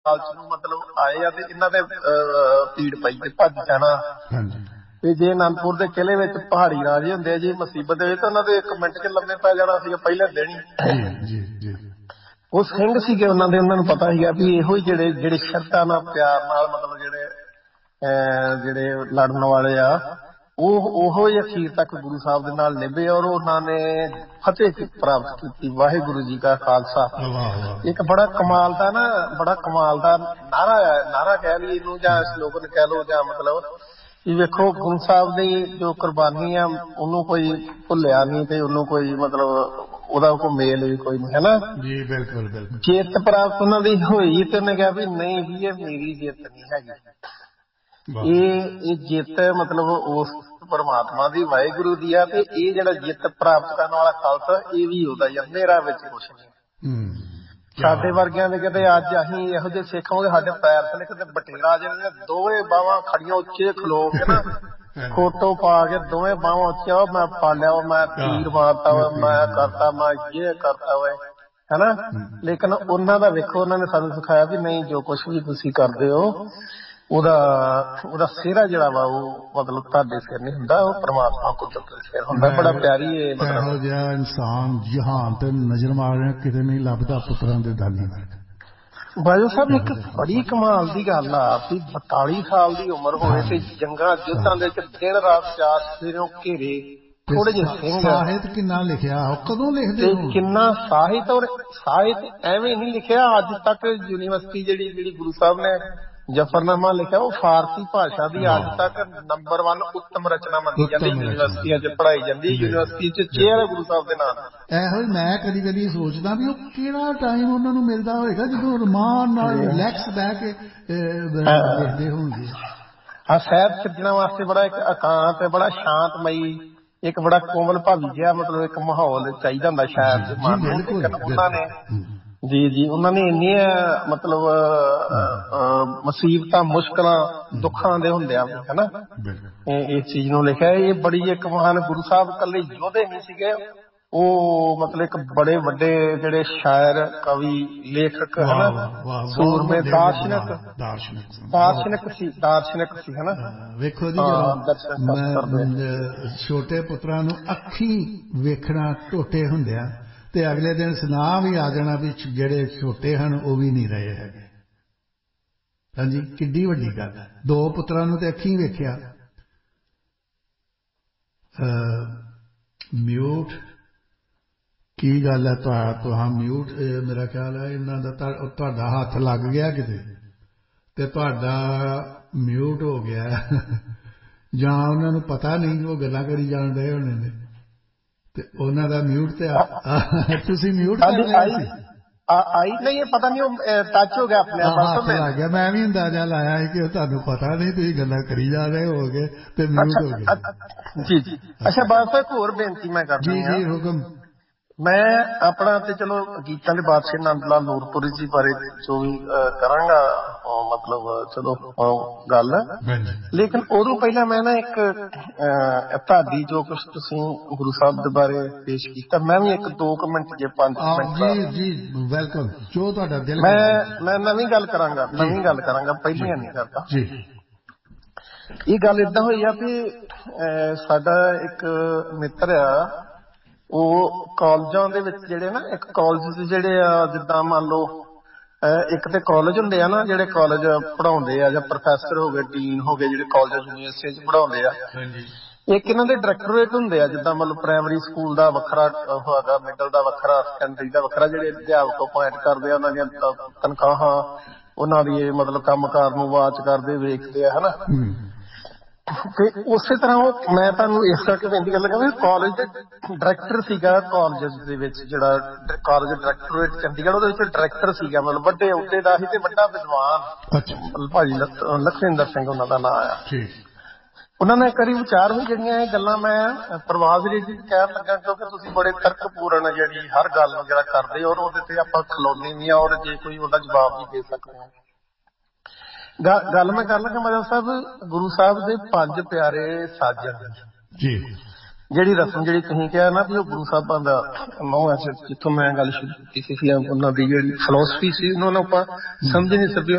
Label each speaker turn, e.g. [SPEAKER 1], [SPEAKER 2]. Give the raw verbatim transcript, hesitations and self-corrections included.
[SPEAKER 1] ਲਾਲਚ ਨੂੰ ਮਤਲਬ ਆਏ ਆ ਤੇ ਇਹਨਾਂ ਦੇ ਭੀੜ ਪਈ ਤੇ ਭੱਜ ਜਾਣਾ। ਤੇ ਜੇ ਅਨੰਦਪੁਰ ਦੇ ਕਿਲ੍ਹੇ ਵਿੱਚ ਪਹਾੜੀ ਰਾਜੇ ਹੁੰਦੇ ਆ ਜੀ ਮੁਸੀਬਤ ਦੇ ਵਿੱਚ ਤਾਂ ਉਹਨਾਂ ਦੇ ਇੱਕ ਮਿੰਟ ਚ ਲੰਮੇ ਪੈ ਜਾਣਾ ਸੀਗਾ ਪਹਿਲੇ ਦਿਨ ਹੀ। ਉਹ ਸਿੰਘ ਸੀਗੇ ਉਹਨਾਂ ਦੇ, ਉਹਨਾਂ ਨੂੰ ਪਤਾ ਸੀਗਾ ਵੀ ਇਹੋ ਹੀ ਜਿਹੜੇ ਜਿਹੜੇ ਸ਼ਰਧਾ ਨਾਲ ਪਿਆਰ ਨਾਲ ਮਤਲਬ ਜਿਹੜੇ ਜਿਹੜੇ ਲੜਨ ਵਾਲੇ ਆ ਉਹ ਉਹੋ ਹੀ ਅਖੀਰ ਤੱਕ ਗੁਰੂ ਸਾਹਿਬ ਦੇ ਨਾਲ ਨਿਭੇ ਔਰ ਉਹਨਾਂ ਨੇ ਫਤਿਹ ਪ੍ਰਾਪਤ ਕੀਤੀ। ਵਾਹਿਗੁਰੂ ਜੀ ਕਾ ਖਾਲਸਾ। ਇੱਕ ਬੜਾ ਕਮਾਲ ਦਾ ਨਾ ਬੜਾ ਕਮਾਲ ਦਾ ਨਾਰਾ ਨਾਰਾ ਕਹਿ ਲਈਏ ਇਹਨੂੰ ਜਾਂ ਸਲੋਗਨ ਕਹਿ ਲਓ ਜਾਂ ਮਤਲਬ ਵੀ ਵੇਖੋ ਗੁਰੂ ਸਾਹਿਬ ਦੀ ਜੋ ਕੁਰਬਾਨੀ ਆ ਉਹਨੂੰ ਕੋਈ ਭੁੱਲਿਆ ਨਹੀਂ ਤੇ ਉਹਨੂੰ ਕੋਈ ਮਤਲਬ ਉਹਦਾ ਕੋਈ ਮੇਲ ਵੀ ਕੋਈ ਨਹੀਂ, ਹਨਾ ਜੀ। ਬਿਲਕੁਲ ਬਿਲਕੁਲ। ਜਿੱਤ ਪ੍ਰਾਪਤ ਉਹਨਾਂ ਦੀ ਹੋਈ ਤੇ ਉਹਨੇ ਕਿਹਾ ਵੀ ਨਹੀਂ ਵੀ ਇਹ ਮੇਰੀ ਜਿੱਤ ਨਹੀਂ ਹੈਗੀ, ਇਹ ਇਹ ਜਿੱਤ ਮਤਲਬ ਉਸ ਪਰਮਾਤਮਾ ਦੀ ਵਾਹਿਗੁਰੂ ਦੀ ਆ ਤੇ ਇਹ ਜਿਹੜਾ ਜਿੱਤ ਪ੍ਰਾਪਤ ਕਰਨ ਵਾਲਾ ਖਾਲਸਾ ਇਹ ਵੀ ਉਹਦਾ ਹੀ ਆ, ਮੇਰਾ ਵਿੱਚ ਕੁਛ ਨਹੀਂ। ਸਾਡੇ ਵਰਗਿਆਂ ਦੇ ਕਿਤੇ ਅੱਜ ਅਸੀਂ ਇਹੋ ਜਿਹੇ ਸਿੱਖ ਹੋਗੇ ਸਾਡੇ ਪੈਰ ਥੱਲੇ ਕਿਤੇ ਬਟੇਰਾ ਜਿਹੜੇ ਦੋਵੇਂ ਬਾਹਾਂ ਖੜੀਆਂ ਉੱਚੇ ਖਲੋ ਕੇ ਨਾ ਫੋਟੋ ਪਾ ਕੇ ਦੋਵੇਂ ਬਾਹਾਂ ਉੱਚੀਆਂ ਉਹ ਮੈਂ ਪਾਲਿਆ ਵਾ ਮੈਂ ਤੀਰ ਮਾਰਤਾ ਵਾ ਮੈਂ ਕਰਤਾ ਮੈਂ ਇਹ ਕਰਤਾ ਵਾ, ਹਨਾ। ਲੇਕਿਨ ਉਹਨਾਂ ਦਾ ਵੇਖੋ ਉਹਨਾਂ ਨੇ ਸਾਨੂੰ ਸਿਖਾਇਆ ਵੀ ਨਹੀਂ ਜੋ ਕੁਛ ਵੀ ਤੁਸੀਂ ਕਰਦੇ ਹੋ ਉਹਦਾ ਉਹਦਾ ਸਿਹਰਾ ਜਿਹੜਾ ਵਾ ਉਹ ਮਤਲਬ ਤੁਹਾਡੇ ਸਿਰ ਨਹੀਂ ਹੁੰਦਾ, ਉਹ ਪਰਮਾਤਮਾ ਕੁਦਰਤ ਦੇ ਸਿਰ ਹੁੰਦਾ। ਬੜਾ ਪਿਆਰੀ ਇਹ ਮਤਲਬ ਇਹੋ ਜਿਹਾ ਇਨਸਾਨ ਜਹਾਨ ਤੇ ਨਜ਼ਰ ਮਾਰਿਆ ਕਿਤੇ ਨਹੀਂ ਲੱਭਦਾ ਪੁੱਤਰਾਂ ਦੇ ਦਾਨੀ ਵਰਗਾ। ਬਾਜੋ ਸਾਹਿਬ ਇੱਕ ਬੜੀ ਕਮਾਲ ਦੀ ਗੱਲ ਆ ਵੀ ਬਤਾਲੀ ਸਾਲ ਦੀ ਉਮਰ ਹੋਵੇ ਤੇ ਜੰਗਾਂ ਯੁੱਧਾਂ ਦੇ ਵਿੱਚ ਦਿਨ ਰਾਤ ਚਾਰ ਸਵੇਰੋਂ ਘੇਰੇ ਥੋੜੇ ਜਿਹੇ ਸਿੰਘ। ਸਾਹਿਤ ਕਿੰਨਾ ਲਿਖਿਆ ਉਹ ਕਦੋਂ ਲਿਖਦੇ ਹੋ? ਕਿੰਨਾ ਸਾਹਿਤ ਔਰ ਸਾਹਿਤ ਐਵੇਂ ਨਹੀਂ ਲਿਖਿਆ ਅੱਜ ਤੱਕ। ਯੂਨੀਵਰਸਿਟੀ ਜਿਹੜੀ ਜਿਹੜੀ ਗੁਰੂ ਸਾਹਿਬ ਨੇ ਜਫਰਨਾਮਾ ਲਿਖਿਆ ਉਹ ਫਾਰਸੀ ਭਾਸ਼ਾ ਦੀ ਅੱਜ ਤੱਕ ਨੰਬਰ ਵਨ ਉੱਤਮ ਰਚਨਾ ਮੰਨੀ ਜਾਂਦੀ ਯੂਨੀਵਰਸਿਟੀਆਂ ਚ ਪੜ੍ਹਾਈ ਜਾਂਦੀ। ਯੂਨੀਵਰਸਿਟੀ ਚ ਚੇਅਰ ਹੈ ਗੁਰੂ ਸਾਹਿਬ ਦੇ ਨਾਲ। ਇਹੋ ਮੈਂ ਕਦੀ ਕਦੀ ਸੋਚਦਾ ਵੀ ਉਹ ਕਿਹੜਾ ਟਾਈਮ ਉਹਨਾਂ ਨੂੰ ਮਿਲਦਾ ਹੋਏਗਾ ਜਦੋਂ ਰਮਾਨ ਨਾਲ ਰਿਲੈਕਸ ਬਹਿ ਕੇ ਦੇਖਦੇ ਹੋਣਗੇ। ਆਹ ਸਾਹਿਤ ਸਿਰਜਣਾ ਵਾਸਤੇ ਬੜਾ ਇੱਕ ਇਕਾਂਤ ਬੜਾ ਸ਼ਾਂਤਮਈ ਇੱਕ ਬੜਾ ਕੋਮਲ ਭਾਵੀ ਜਿਹਾ ਮਤਲਬ ਇੱਕ ਮਾਹੌਲ ਚਾਹੀਦਾ ਹੁੰਦਾ ਸ਼ਾਇਦ ਉਹਨਾਂ ਨੇ। ਜੀ ਜੀ ਉਹਨਾਂ ਨੇ ਇੰਨੀਆਂ ਮਤਲਬ ਮੁਸੀਬਤਾਂ ਮੁਸ਼ਕਿਲਾਂ ਦੁੱਖਾਂ ਦੇ ਹੁੰਦਿਆਂ ਹਨਾ ਇਸ ਚੀਜ਼ ਨੂੰ ਲਿਖਿਆ। ਇਹ ਬੜੀ ਇੱਕ ਮਹਾਨ ਗੁਰੂ ਸਾਹਿਬ ਇਕੱਲੇ ਯੋਧੇ ਨਹੀਂ ਸੀਗੇ, ਉਹ ਮਤਲਬ ਇੱਕ ਬੜੇ ਵੱਡੇ ਜਿਹੜੇ ਸ਼ਾਇਰ ਕਵੀ ਲੇਖਕ ਹਨਾ ਸੂਰਮੇ ਦਾਰਸ਼ਨਿਕ ਦਾਰਸ਼ਨਿਕ ਸੀ ਦਾਰਸ਼ਨਿਕ ਸੀ ਹਨਾ। ਵੇਖੋ ਜੀ ਜਦੋਂ ਛੋਟੇ ਪੁੱਤਰਾਂ ਨੂੰ ਅੱਖੀਂ ਵੇਖਣਾ ਟੋਟੇ ਹੁੰਦਿਆਂ ਤੇ ਅਗਲੇ ਦਿਨ ਸੁਨਾਹ ਵੀ ਆ ਜਾਣਾ ਵੀ ਜਿਹੜੇ ਛੋਟੇ ਹਨ ਉਹ ਵੀ ਨਹੀਂ ਰਹੇ ਹੈਗੇ। ਹਾਂਜੀ ਕਿੱਡੀ ਵੱਡੀ ਗੱਲ ਹੈ। ਦੋ ਪੁੱਤਰਾਂ ਨੂੰ ਤੇ ਅੱਖੀਂ ਵੇਖਿਆ। ਮਿਊਟ ਕੀ ਗੱਲ ਹੈ ਤੁਹਾਂ ਮਿਊਟ ਮੇਰਾ ਖਿਆਲ ਹੈ ਇਹਨਾਂ ਦਾ ਤੁਹਾਡਾ ਹੱਥ ਲੱਗ ਗਿਆ ਕਿਤੇ ਤੇ ਤੁਹਾਡਾ ਮਿਊਟ ਹੋ ਗਿਆ ਜਾਂ ਉਹਨਾਂ ਨੂੰ ਪਤਾ ਨਹੀਂ ਉਹ ਗੱਲਾਂ ਕਰੀ ਜਾਣ ਰਹੇ ਹੋਣੇ ਨੇ ਤੇ ਉਹਨਾਂ ਦਾ ਮਿਊਟ ਤੇ ਤੁਸੀਂ ਮਿਊਟ ਕਰ ਲਿਆ ਸੀ। ਆਈ ਨਹੀਂ ਪਤਾ ਨਹੀਂ ਉਹ ਟੱਚ ਹੋ ਗਿਆ ਆਪਣੇ ਆਪ ਲੱਗ ਗਿਆ। ਮੈਂ ਵੀ ਅੰਦਾਜ਼ਾ ਲਾਇਆ ਸੀ ਕਿ ਤੁਹਾਨੂੰ ਪਤਾ ਨਹੀਂ ਤੁਸੀਂ ਗੱਲਾਂ ਕਰੀ ਜਾ ਰਹੇ ਹੋਗੇ ਤੇ ਮਿਊਟ ਹੋ ਗਿਆ। ਜੀ ਜੀ ਅੱਛਾ ਬਸ ਇੱਕ ਹੋਰ ਬੇਨਤੀ ਮੈਂ ਕਰਦਾ ਜੀ ਜੀ ਹੁਕਮ। ਮੈਂ ਆਪਣਾ ਤੇ ਚਲੋ ਗੀਤਾਂ ਦੇ ਬਾਦਸ਼ਾਹ ਨੰਦ ਲਾਲ ਨੂਰਪੁਰੀ ਜੀ ਬਾਰੇ ਜੋ ਵੀ ਕਰਾਂਗਾ ਮਤਲਬ ਚਲੋ ਗੱਲ, ਲੇਕਿਨ ਉਦੋਂ ਪਹਿਲਾਂ ਮੈਂ ਨਾ ਇੱਕ ਤੁਹਾਡੀ ਜੋ ਕੁਛ ਤੁਸੀਂ ਗੁਰੂ ਸਾਹਿਬ ਦੇ ਬਾਰੇ ਪੇਸ਼ ਕੀਤਾ ਮੈਂ ਵੀ ਇੱਕ ਦੋ ਕੁ ਮਿੰਟ ਜੇ ਪੰਜ ਮਿੰਟ ਜੀ ਵੈਲਕਮ ਜੋ ਤੁਹਾਡਾ ਦਿਲ ਮੈਂ ਮੈਂ ਨਵੀਂ ਗੱਲ ਕਰਾਂਗਾ ਨਵੀਂ ਗੱਲ ਕਰਾਂਗਾ ਪਹਿਲੀਆਂ ਨਹੀਂ ਕਰਦਾ ਜੀ। ਇਹ ਗੱਲ ਏਦਾਂ ਹੋਈ ਆ ਵੀ ਸਾਡਾ ਇੱਕ ਮਿੱਤਰ ਆ ਉਹ ਕਾਲਜਾਂ ਦੇ ਵਿੱਚ ਜਿਹੜੇ ਨਾ ਇੱਕ ਕਾਲਜ ਜਿਹੜੇ ਆ ਜਿੱਦਾਂ ਮੰਨ ਲਓ ਇੱਕ ਤੇ ਕਾਲਜ ਹੁੰਦੇ ਆ ਨਾ ਜਿਹੜੇ ਕਾਲਜ ਪੜ੍ਹਾਉਂਦੇ ਆ ਜਾਂ ਪ੍ਰੋਫੈਸਰ ਹੋ ਗਏ ਡੀਨ ਹੋ ਗਏ ਜਿਹੜੇ ਕਾਲਜ ਯੂਨੀਵਰਸਿਟੀ ਚ ਪੜ੍ਹਾਉਂਦੇ ਆ। ਇੱਕ ਇਹਨਾਂ ਦੇ ਡਾਇਰੈਕਟੋਰੇਟ ਹੁੰਦੇ ਆ ਜਿੱਦਾਂ ਮਤਲਬ ਪ੍ਰਾਇਮਰੀ ਸਕੂਲ ਦਾ ਵੱਖਰਾ ਹੈਗਾ ਮਿਡਲ ਦਾ ਵੱਖਰਾ ਸੈਕੰਡਰੀ ਦਾ ਵੱਖਰਾ ਜਿਹੜੇ ਅਧਿਆਪਕ ਅਪੁਆਇੰਟ ਕਰਦੇ ਆ ਉਹਨਾਂ ਦੀਆਂ ਤਨਖਾਹਾਂ ਉਹਨਾਂ ਦੀ ਮਤਲਬ ਕੰਮ ਕਾਰ ਨੂੰ ਵਾਚ ਕਰਦੇ ਵੇਖਦੇ ਆ ਹਨਾ। ਤੇ ਉਸੇ ਤਰ੍ਹਾਂ ਉਹ ਮੈਂ ਤੁਹਾਨੂੰ ਇਸ ਕਰਕੇ ਬੇਨਤੀ ਕਰਨ ਲੱਗਾ ਵੀ ਕਾਲਜ ਦੇ ਡਾਇਰੈਕਟਰ ਸੀਗਾ ਕਾਲਜ ਦੇ ਵਿੱਚ ਜਿਹੜਾ ਕਾਲਜ ਡਾਇਰੈਕਟੋਰੇਟ ਚੰਡੀਗੜ੍ਹ ਉਹਦੇ ਵਿੱਚ ਡਾਇਰੈਕਟਰ ਸੀਗਾ ਮਤਲਬ ਵੱਡੇ ਅਹੁਦੇ ਦਾ ਸੀ ਤੇ ਵੱਡਾ ਵਿਦਵਾਨ ਭਾਜੀ ਲਖਵਿੰਦਰ ਸਿੰਘ ਉਹਨਾਂ ਦਾ ਨਾਂ ਆ। ਉਹਨਾਂ ਨੇ ਕਰੀ ਵਿਚਾਰ ਹੋਈ ਜਿਹੜੀਆਂ ਇਹ ਗੱਲਾਂ ਮੈਂ ਪ੍ਰਵਾਜ਼ ਰੇਡੀ ਕਹਿਣ ਲੱਗਾ ਕਿਉਂਕਿ ਤੁਸੀਂ ਬੜੇ ਤਰਕਪੂਰਨ ਜਿਹੜੀ ਹਰ ਗੱਲ ਨੂੰ ਜਿਹੜਾ ਕਰਦੇ ਔਰ ਉਹਦੇ ਤੇ ਆਪਾਂ ਖਲੋਨੇ ਵੀ ਆ ਔਰ ਜੇ ਕੋਈ ਉਹਦਾ ਜਵਾਬ ਵੀ ਦੇ ਸਕਦੇ ਹਾਂ। ਗੱਲ ਮੈਂ ਕਰ ਲੱਗਾ ਮਜਾ ਸਾਹਿਬ ਗੁਰੂ ਸਾਹਿਬ ਦੇ ਪੰਜ ਪਿਆਰੇ ਸਾਜਨ ਜੀ ਜਿਹੜੀ ਰਸਮ ਜਿਹੜੀ ਤੁਸੀਂ ਕਿਹਾ ਨਾ ਵੀ ਉਹ ਗੁਰੂ ਸਾਹਿਬਾਂ ਦਾ ਨਹੁੰ ਜਿੱਥੋਂ ਮੈਂ ਗੱਲ ਸ਼ੁਰੂ ਕੀਤੀ ਸੀ ਉਹਨਾਂ ਦੀ ਜਿਹੜੀ ਫਿਲਾਸਫੀ ਸੀ ਉਹਨਾਂ ਨੂੰ ਆਪਾਂ ਸਮਝ ਨਹੀਂ ਸਕੇ।